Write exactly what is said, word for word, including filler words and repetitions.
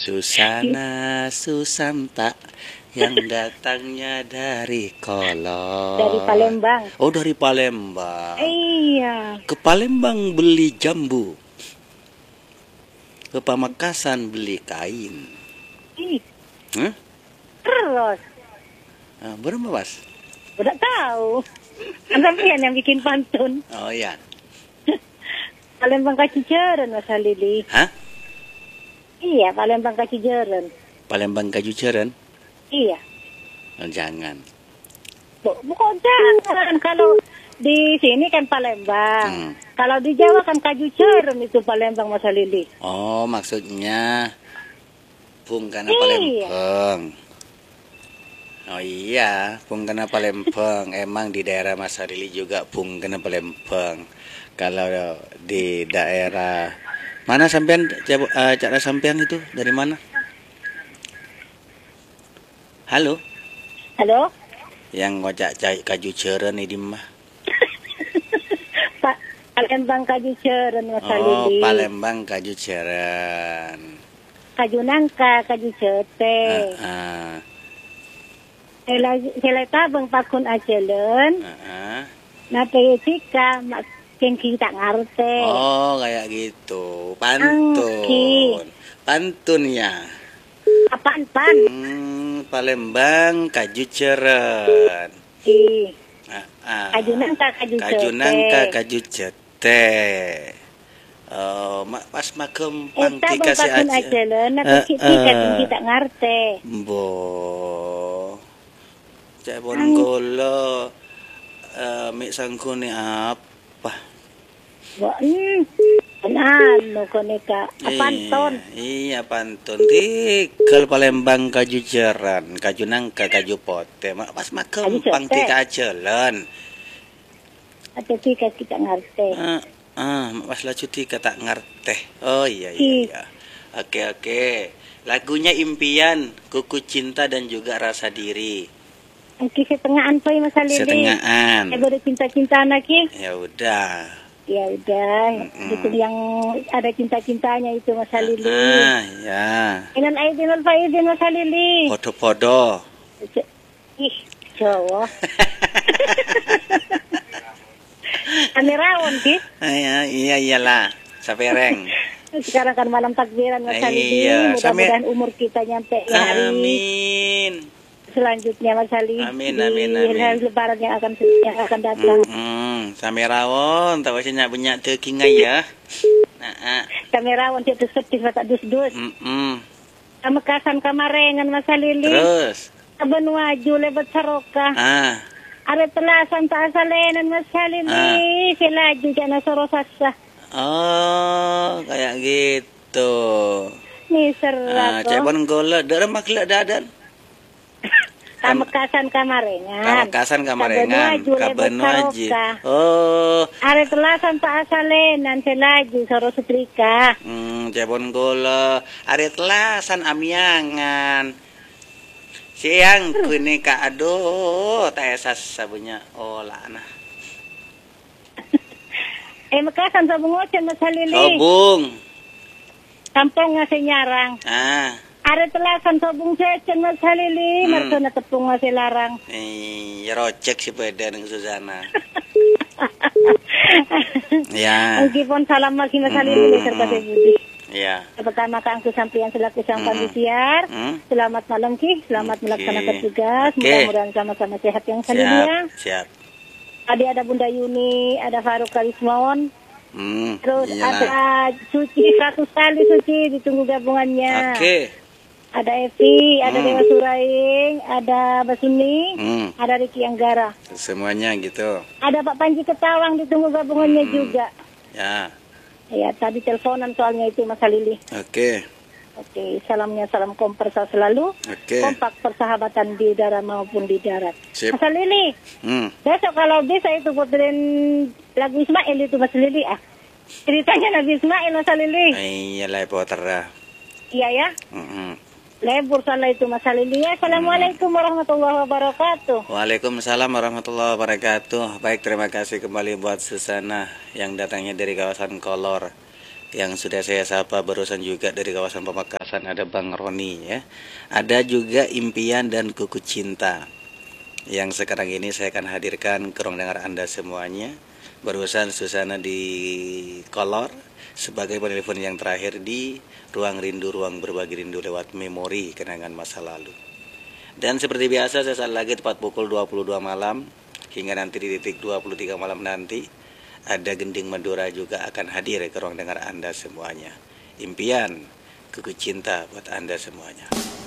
Susana Susanta yang datangnya dari Kolor. Dari Palembang. Oh, dari Palembang. Iya. Ke Palembang beli jambu. Ke Pamekasan beli kain. Ih. Hah? Terus. Nah, berapa, Mas? Udah tahu. Kan sampean yang bikin pantun. Oh iya. Palembang Kacijaran, Mas Halili. Hah? Iya, Palembang Kacijaran. Palembang Kajujaran? Iya. Oh, jangan. Bu- Bukan jangan. Kalau di sini kan Palembang. Hmm. Kalau di Jawa kan Kajujaran itu Palembang, Mas Halili. Oh, maksudnya Bungkana Iya. Palembang. Oh iya, Bungkana Palembang. Emang di daerah Mas Harili juga Bungkana Palembang. Kalau di daerah mana sampean, uh, cara sampean itu dari mana? Halo? Halo? Yang ngocak cai kaju ceren ini mah. Pak Palembang Kajujaran, Mas Oh, Halili. Palembang kaju ceren. Kaju nangka, kaju cete. Uh, uh, Sela sela tabang pakun ajalan. uh, uh. Nate tika makin kita ngarte. Oh, kayak gitu. Pantun. Pantun ya. Apaan pan? Hmm, Palembang kaju ceren. Di Ah, ah. kaju nangka, kaju cete. Kaju nangka, kaju cete. Oh, mak pas makem Eh, pangki tabang kasih pakun aja. ajalan. Nate Eh, tika eh. kita ngarte. Bo. Cek bon golo. Eh, mik sangkune apa? Wah, hmm. Ano ko nika? Apantun. Iya, iya pantun. Tikel Palembang kaju ceran, kaju nangka, kaju pote. Mak pas makem Kaju cete. pangki kajelan. Ate tika kita ngarte. Ah, ah, mas lah cuti kata ngerteh. Oh iya iya Ih. iya. Oke oke. Lagunya Impian, Kuku Cinta dan juga Rasa Diri. Angki setengahan pa yung masalili. Setengahan. Eh, baru cinta-cinta na ki. Ya udah. Ya udah. Mm-mm. Itu yang ada cinta-cintanya itu masalili. Ah, ya. Inan Aidin wal Faidin masalili. Podo-podo. Ih, Jawa. Kamerawon ki. Ah, ya, iya iyalah. Sapereng. Sekarang kan malam takbiran masalili. Iya, Mudah-mudahan umur kita nyampe hari Amin. selanjutnya Mas Ali. Amin, Di amin, amin. hari lebaran yang akan yang akan datang. Hmm, Samerawon, tahu sih nak punya teking ya. Nah, ah. Kamerawon itu sedih tak dus-dus. Mm-mm. Kamekasan Kamarengan Mas Halili. Terus, Aban waju lebat saroka. ah, Are telasan ta asalenan Mas Halili. Ah. Silaju jana sorosasa. oh, kayak gitu. Ni Ah, cek serako. bon gola, darah maklak dadan. Kamekasan Kamarengan. Kamekasan Kamarengan, Kaban waju lebat Kaban Waji. saroka. Oh, Are telasan ta asalenan silaju sorosutrika. hmm, cek bon gola, are telasan amiangan. Siang kini ka aduh, tak esas sabunya. Oh, lana. Eh mekasan sa bungocan Mas Halili. Sobung. Kampung nga sinyarang. Ah, Are telasan sobung secen Mas Halili. Hmm. Marto na tepung nga silarang. eh, ya rocek si Peda dengan Susana. Ya, Ang kipon salam mas Mas Halili. Serta si Budi. ya. Pertama kang kesampaian selaku sang Mm-mm. panitia. Hmm? Selamat malam Ki. Selamat Oke. melaksanakan tugas. Oke. Mudah-mudahan sama-sama sehat yang selalunya. Siap, siap. Tadi ada Bunda Yuni, ada Faruk Karismawan. Hmm, Terus iyalah. ada Suci, seratus kali Suci, ditunggu gabungannya. Oke. Ada Evi, ada Hmm. Dewa Suraing, ada Basuni, Hmm, ada Riki Anggara. semuanya gitu. Ada Pak Panji Ketawang, ditunggu gabungannya Hmm. juga. Ya, Ya, tadi teleponan soalnya itu Mas Halili. oke. Oke, salamnya salam kompersa selalu. Oke. Kompak persahabatan di udara maupun di darat. Sip. Mas Halili, Hmm. besok kalau bisa itu puterin lagu Ismail itu Mas Halili ah. Ceritanya Nabi Ismail Mas Halili. Iyalah poter dah. Iya ya. Mm-mm. Lebur salah itu Mas Halili ya. Assalamualaikum warahmatullahi wabarakatuh. Waalaikumsalam warahmatullahi wabarakatuh. Baik, terima kasih kembali buat Susana yang datangnya dari kawasan Kolor. Yang sudah saya sapa barusan juga dari kawasan Pamekasan ada Bang Roni ya. Ada juga Impian dan Kuku Cinta. Yang sekarang ini saya akan hadirkan ke ruang dengar Anda semuanya. Barusan Susana di kolor sebagai penelpon yang terakhir di ruang rindu, ruang berbagi rindu lewat memori kenangan masa lalu. Dan seperti biasa sesaat lagi tepat pukul dua puluh dua malam hingga nanti di titik dua puluh tiga malam nanti ada Gending Madura juga akan hadir ke ruang dengar Anda semuanya. Impian, Kuku Cinta buat Anda semuanya.